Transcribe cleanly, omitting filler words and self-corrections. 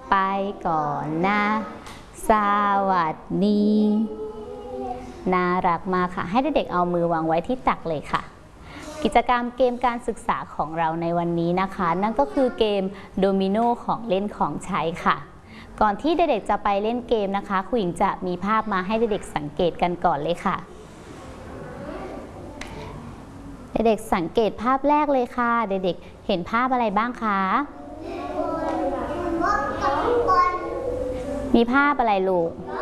ไปก่อนนะสวัสดีน่ารักมากค่ะให้เด็กๆเอามือวางไว้ที่ตักเลยค่ะกิจกรรมเกมการศึกษาของเราในวันนี้นะคะนั่นก็คือเกมโดมิโนของเล่นของใช้ค่ะก่อนที่เด็กๆจะไปเล่นเกมนะคะครูหญิงจะมีภาพมาให้เด็กๆสังเกตกันก่อนเลยค่ะเด็กๆสังเกตภาพแรกเลยค่ะเด็กๆเห็นภาพอะไรบ้างคะมีภาพอะไรลูก